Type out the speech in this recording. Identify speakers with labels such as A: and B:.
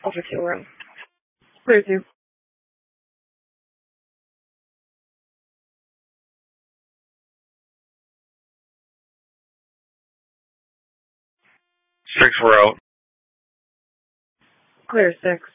A: Over 2 room. Clear 2.
B: 6, we're out.
A: Clear 6.